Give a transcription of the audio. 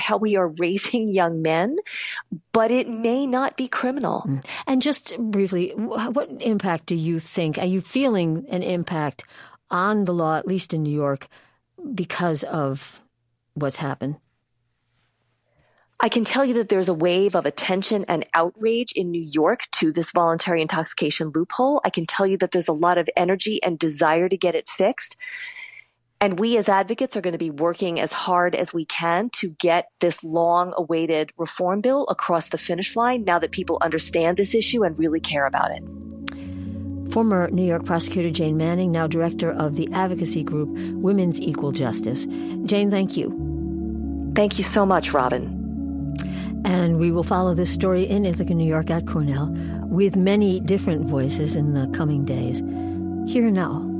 how we are raising young men, but it may not be criminal. And just briefly, what impact do you think, are you feeling an impact on the law, at least in New York, because of what's happened? I can tell you that there's a wave of attention and outrage in New York to this voluntary intoxication loophole. I can tell you that there's a lot of energy and desire to get it fixed. And we as advocates are going to be working as hard as we can to get this long-awaited reform bill across the finish line now that people understand this issue and really care about it. Former New York prosecutor Jane Manning, now director of the advocacy group Women's Equal Justice. Jane, thank you. Thank you so much, Robin. And we will follow this story in Ithaca, New York at Cornell with many different voices in the coming days. Here and now.